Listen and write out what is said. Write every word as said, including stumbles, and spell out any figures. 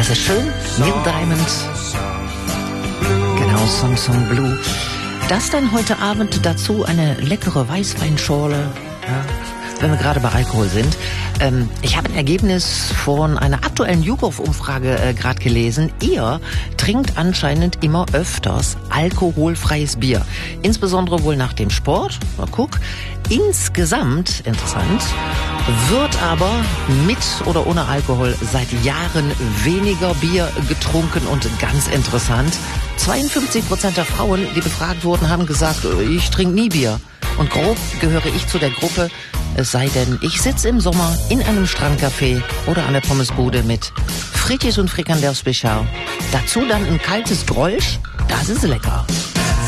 Das ist schön. Neil Diamond. Genau, Song Song Blue. Das dann heute Abend dazu eine leckere Weißweinschorle. Ja, wenn wir gerade bei Alkohol sind. Ähm, ich habe ein Ergebnis von einer aktuellen YouGov-Umfrage äh, gerade gelesen. Ihr trinkt anscheinend immer öfters alkoholfreies Bier. Insbesondere wohl nach dem Sport. Mal guck. Insgesamt, interessant, wird aber mit oder ohne Alkohol seit Jahren weniger Bier getrunken und ganz interessant. zweiundfünfzig Prozent der Frauen, die befragt wurden, haben gesagt, ich trinke nie Bier. Und grob gehöre ich zu der Gruppe, es sei denn, ich sitze im Sommer in einem Strandcafé oder an der Pommesbude mit Frittjes und Frikandel Spezial. Dazu dann ein kaltes Grolsch, das ist lecker.